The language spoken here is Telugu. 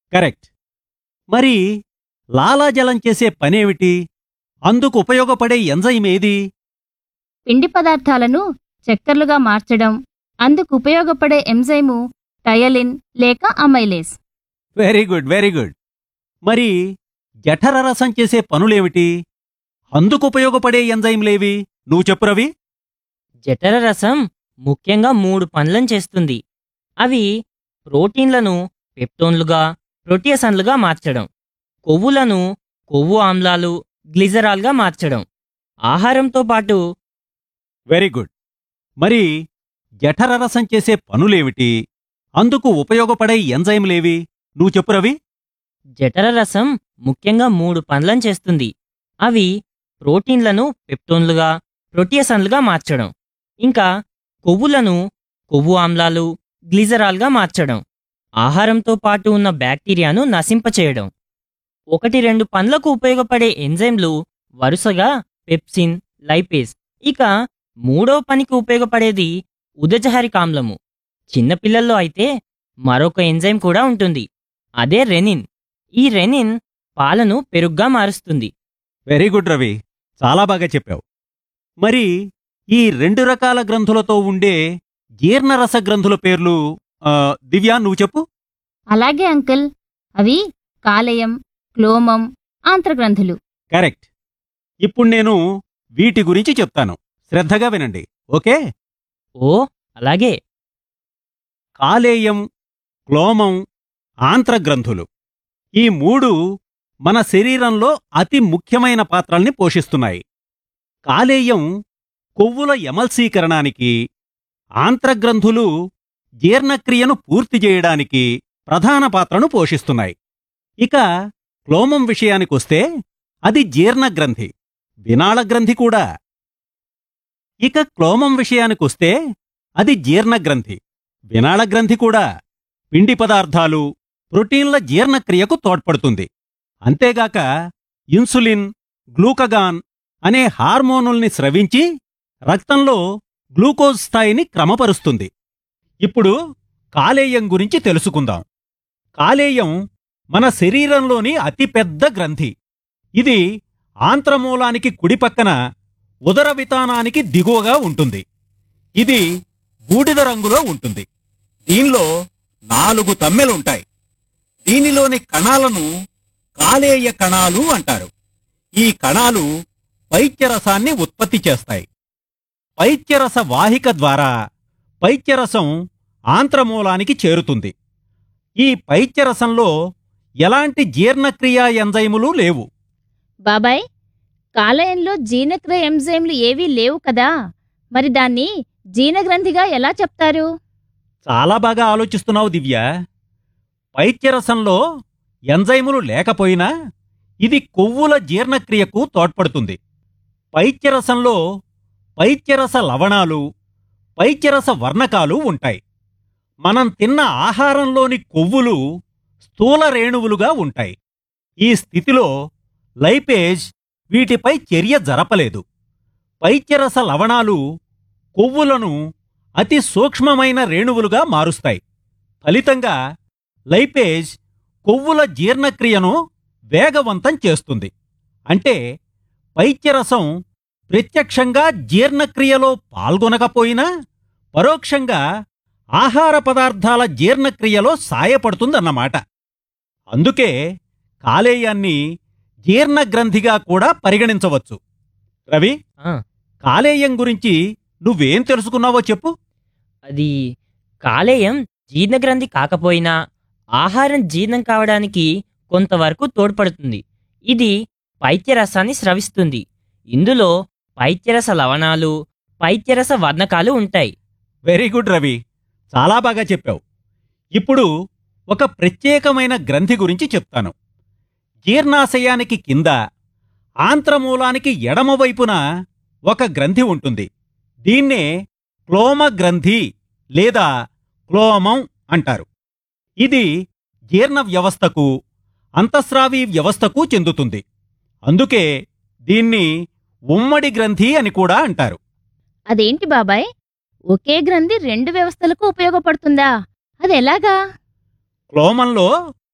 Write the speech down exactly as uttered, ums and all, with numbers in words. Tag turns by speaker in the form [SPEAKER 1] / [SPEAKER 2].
[SPEAKER 1] కరెక్ట్. మరి లాలాజలం చేసే పనేమిటి? అందుకు ఉపయోగపడే ఎంజైమ్ ఏది?
[SPEAKER 2] పిండి పదార్థాలను చక్కెరలుగా మార్చడం. అందుకు ఉపయోగపడే ఎంజైము టయలిన్ లేక amylase.
[SPEAKER 1] Very good, very good. మరి జఠర రసం చేసే పనులేమిటి? అందుకు ఉపయోగపడే ఎంజైమ్లేవి? నువ్వు చెప్పు రవి.
[SPEAKER 3] జఠర రసం ముఖ్యంగా మూడు పనులను చేస్తుంది. అవి ప్రోటీన్లను పెప్టోన్లుగా, ప్రోటియసన్లుగా మార్చడం, కొవ్వులను కొవ్వు ఆమ్లాలు, గ్లిజరాల్గా మార్చడం, ఆహారంతో పాటు.
[SPEAKER 1] Very good. మరి జఠర రసం చేసే పనులేమిటి? అందుకు ఉపయోగపడే ఎంజైమ్లేవి? నువ్వు చెప్పు రవి.
[SPEAKER 3] జఠర రసం ముఖ్యంగా మూడు పనులను చేస్తుంది. అవి ప్రోటీన్లను పెప్టోన్లుగా, ప్రోటియసన్లుగా మార్చడం, ఇంకా కొవ్వులను కొవ్వు ఆమ్లాలు, గ్లిజరాల్గా మార్చడం, ఆహారంతో పాటు ఉన్న బ్యాక్టీరియాను నశింపచేయడం. ఒకటి రెండు పనులకు ఉపయోగపడే ఎంజైమ్లు వరుసగా పెప్సిన్, లైపేస్. ఇక మూడో పనికి ఉపయోగపడేది ఉదజహరికామ్లము. చిన్నపిల్లల్లో అయితే మరొక ఎంజైమ్ కూడా ఉంటుంది, అదే రెనిన్. ఈ రెనిన్ పాలను పెరుగ్గా మారుస్తుంది.
[SPEAKER 1] వెరీ గుడ్ రవి, చాలా బాగా చెప్పావు. మరి ఈ రెండు రకాల గ్రంథులతో ఉండే జీర్ణరస గ్రంథుల పేర్లు ఆ, దివ్యా నువ్వు చెప్పు.
[SPEAKER 2] అలాగే అంకుల్. అవి కాలేయం, క్లోమం, ఆంత్రగ్రంథులు.
[SPEAKER 1] కరెక్ట్. ఇప్పుడు నేను వీటి గురించి చెప్తాను, శ్రద్ధగా వినండి. ఓకే?
[SPEAKER 3] ఓ అలాగే.
[SPEAKER 1] కాలేయం, క్లోమం, ఆంత్రగ్రంథులు ఈ మూడు మన శరీరంలో అతి ముఖ్యమైన పాత్రల్ని పోషిస్తున్నాయి. కాలేయం కొవ్వుల ఎమల్సీకరణానికి, ఆంత్రగ్రంథులు జీర్ణక్రియను పూర్తి చేయడానికి ప్రధాన పాత్రను పోషిస్తున్నాయి. ఇక క్లోమం విషయానికొస్తే అది జీర్ణగ్రంథి, వినాళగ్రంథి కూడా. ఇక క్లోమం విషయానికొస్తే అది జీర్ణగ్రంథి, వినాళగ్రంథి కూడా. పిండి పదార్థాలు, ప్రోటీన్ల జీర్ణక్రియకు తోడ్పడుతుంది. అంతేగాక ఇన్సులిన్, గ్లూకగాన్ అనే హార్మోనుల్ని స్రవించి రక్తంలో గ్లూకోజ్ స్థాయిని క్రమపరుస్తుంది. ఇప్పుడు కాలేయం గురించి తెలుసుకుందాం. కాలేయం మన శరీరంలోని అతిపెద్ద గ్రంథి. ఇది ఆంత్రమూలానికి కుడిపక్కన ఉదర వితానానికి దిగువగా ఉంటుంది. ఇది బూడిద రంగులో ఉంటుంది. దీనిలో నాలుగు తమ్మెలుంటాయి. దీనిలోని కణాలను కాలేయ కణాలు అంటారు. ఈ కణాలు పైత్యరసాన్ని ఉత్పత్తి చేస్తాయి. పైత్యరస వాహిక ద్వారా పైత్యరసం ఆంత్రమూలానికి చేరుతుంది. ఈ పైత్యరసంలో ఎలాంటి జీర్ణక్రియా ఎంజైములు లేవు.
[SPEAKER 2] బాబాయ్, కాలేయంలో జీర్ణక్రియ ఎంజైమ్లు ఏవీ లేవు కదా, మరి దాన్ని జీర్ణగ్రంథిగా ఎలా చెప్తారు?
[SPEAKER 1] చాలా బాగా ఆలోచిస్తున్నావు దివ్య. పైత్యరసంలో ఎంజైములు లేకపోయినా ఇది కొవ్వుల జీర్ణక్రియకు తోడ్పడుతుంది. పైత్యరసంలో పైత్యరస లవణాలు, పైత్యరస వర్ణకాలు ఉంటాయి. మనం తిన్న ఆహారంలోని కొవ్వులు స్థూల రేణువులుగా ఉంటాయి. ఈ స్థితిలో లైపేజ్ వీటిపై చర్య జరపలేదు. పైత్యరస లవణాలు కొవ్వులను అతి సూక్ష్మమైన రేణువులుగా మారుస్తాయి. ఫలితంగా లైపేజ్ కొవ్వుల జీర్ణక్రియను వేగవంతం చేస్తుంది. అంటే పైత్యరసం ప్రత్యక్షంగా జీర్ణక్రియలో పాల్గొనకపోయినా పరోక్షంగా ఆహార పదార్థాల జీర్ణక్రియలో సాయపడుతుందన్నమాట. అందుకే కాలేయాన్ని జీర్ణగ్రంథిగా కూడా పరిగణించవచ్చు. రవి,
[SPEAKER 3] ఆ,
[SPEAKER 1] కాలేయం గురించి నువ్వేం తెలుసుకున్నావో చెప్పు.
[SPEAKER 3] అది కాలేయం జీర్ణగ్రంథి కాకపోయినా ఆహారం జీర్ణం కావడానికి కొంతవరకు తోడ్పడుతుంది. ఇది పైత్యరసాన్ని స్రవిస్తుంది. ఇందులో పైత్యరస లవణాలు, పైత్యరస వర్ణకాలు ఉంటాయి.
[SPEAKER 1] వెరీ గుడ్ రవి, చాలా బాగా చెప్పావు. ఇప్పుడు ఒక ప్రత్యేకమైన గ్రంథి గురించి చెప్తాను. జీర్ణాశయానికి కింద ఆంత్రమూలానికి ఎడమవైపున ఒక గ్రంథి ఉంటుంది. దీన్నే క్లోమ గ్రంథి లేదా క్లోమం అంటారు. ఇది జీర్ణ వ్యవస్థకు, అంతఃస్రావి వ్యవస్థకు చెందుతుంది. అందుకే దీన్ని ఉమ్మడి గ్రంథి అని కూడా అంటారు.
[SPEAKER 2] అదేంటి బాబాయ్, ఒకే గ్రంథి రెండు వ్యవస్థలకు ఉపయోగపడుతుందా? అదెలాగా?
[SPEAKER 1] క్లోమంలో